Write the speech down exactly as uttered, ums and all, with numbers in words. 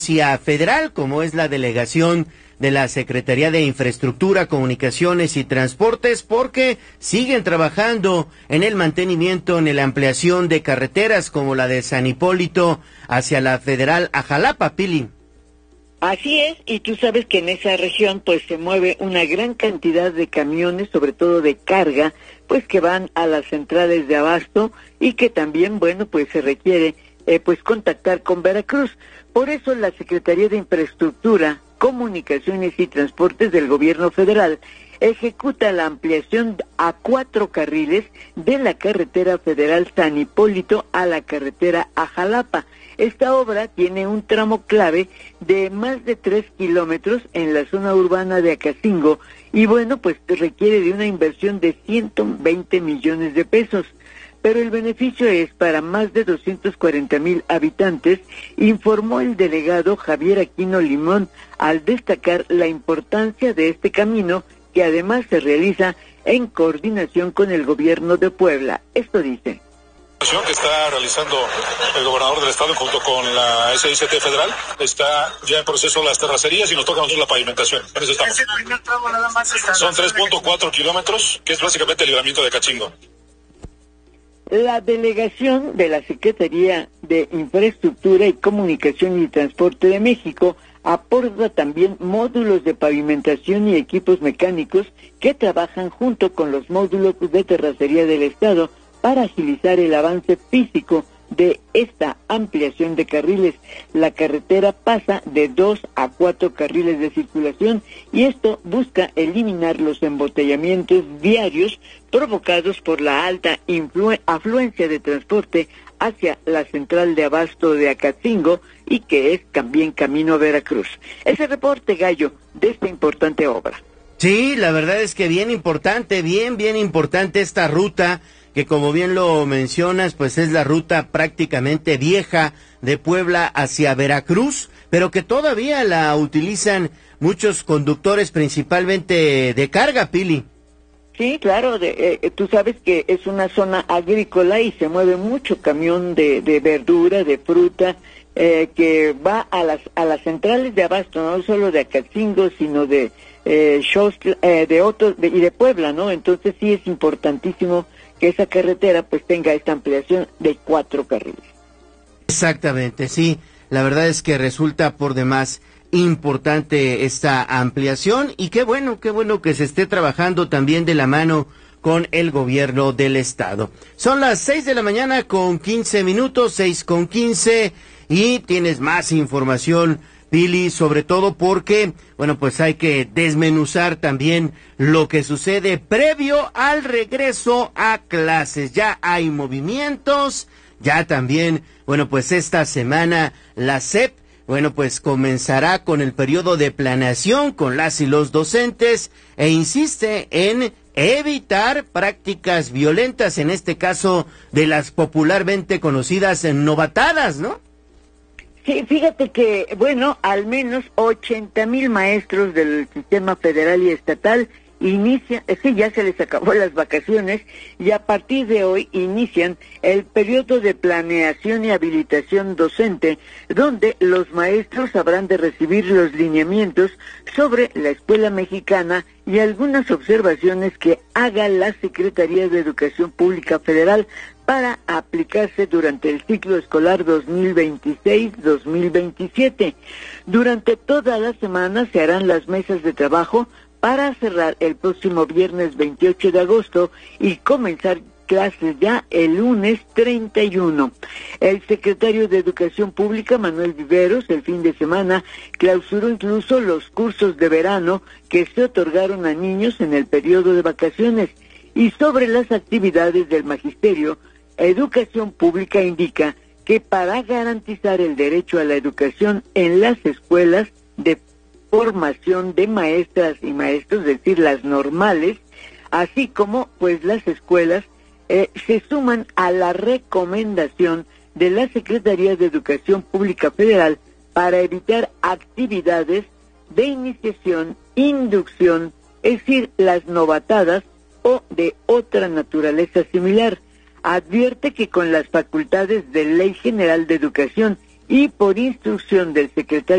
federal, como es la delegación de la Secretaría de Infraestructura, Comunicaciones y Transportes, porque siguen trabajando en el mantenimiento, en la ampliación de carreteras como la de San Hipólito hacia la Federal a Jalapa, Pili. Así es, y tú sabes que en esa región pues se mueve una gran cantidad de camiones, sobre todo de carga, pues que van a las centrales de abasto y que también, bueno, pues se requiere eh, pues contactar con Veracruz. Por eso la Secretaría de Infraestructura, Comunicaciones y Transportes del Gobierno Federal ejecuta la ampliación a cuatro carriles de la carretera federal San Hipólito a la carretera a Jalapa. Esta obra tiene un tramo clave de más de tres kilómetros en la zona urbana de Acacingo y bueno, pues requiere de una inversión de ciento veinte millones de pesos. Pero el beneficio es para más de doscientos cuarenta mil habitantes, informó el delegado Javier Aquino Limón, al destacar la importancia de este camino, que además se realiza en coordinación con el gobierno de Puebla. Esto dice. Que está realizando el gobernador del estado junto con la S I C T federal, está ya en proceso las terracerías y nos toca a nosotros la pavimentación. En eso estamos. Son tres punto cuatro kilómetros, que es básicamente el libramiento de Acachingo. La delegación de la Secretaría de Infraestructura y Comunicación y Transporte de México aporta también módulos de pavimentación y equipos mecánicos que trabajan junto con los módulos de terracería del Estado para agilizar el avance físico de esta ampliación de carriles. La carretera pasa de dos a cuatro carriles de circulación y esto busca eliminar los embotellamientos diarios provocados por la alta influ- afluencia de transporte hacia la central de abasto de Acacingo y que es también camino a Veracruz. Ese reporte, Gallo, de esta importante obra. Sí, la verdad es que bien importante, bien, bien importante esta ruta, que como bien lo mencionas, pues es la ruta prácticamente vieja de Puebla hacia Veracruz, pero que todavía la utilizan muchos conductores, principalmente de carga, Pili. Sí, claro, de, eh, tú sabes que es una zona agrícola y se mueve mucho camión de, de verdura, de fruta, eh, que va a las a las centrales de abasto, no solo de Acacingo, sino de eh, Xostl, eh, de otros de, y de Puebla, ¿no? Entonces sí es importantísimo que esa carretera pues tenga esta ampliación de cuatro carriles. Exactamente, sí, la verdad es que resulta por demás importante esta ampliación y qué bueno, qué bueno que se esté trabajando también de la mano con el gobierno del estado. Son las seis de la mañana con quince minutos, seis con quince, y tienes más información, Pili, sobre todo porque, bueno, pues hay que desmenuzar también lo que sucede previo al regreso a clases. Ya hay movimientos, ya también, bueno, pues esta semana la S E P, bueno, pues comenzará con el periodo de planeación con las y los docentes e insiste en evitar prácticas violentas, en este caso de las popularmente conocidas novatadas, ¿no? Sí, fíjate que, bueno, al menos ochenta mil maestros del sistema federal y estatal inician, sí, ya se les acabó las vacaciones y a partir de hoy inician el periodo de planeación y habilitación docente, donde los maestros habrán de recibir los lineamientos sobre la escuela mexicana y algunas observaciones que haga la Secretaría de Educación Pública Federal para aplicarse durante el ciclo escolar dos mil veintiséis dos mil veintisiete. Durante toda la semana se harán las mesas de trabajo para cerrar el próximo viernes veintiocho de agosto y comenzar clases ya el lunes treinta y uno. El secretario de Educación Pública, Manuel Viveros, el fin de semana clausuró incluso los cursos de verano que se otorgaron a niños en el periodo de vacaciones. Y sobre las actividades del magisterio, Educación Pública indica que para garantizar el derecho a la educación en las escuelas de formación de maestras y maestros, es decir, las normales, así como pues las escuelas, eh, se suman a la recomendación de la Secretaría de Educación Pública Federal para evitar actividades de iniciación, inducción, es decir, las novatadas o de otra naturaleza similar. Advierte que con las facultades de Ley General de Educación y por instrucción del secretario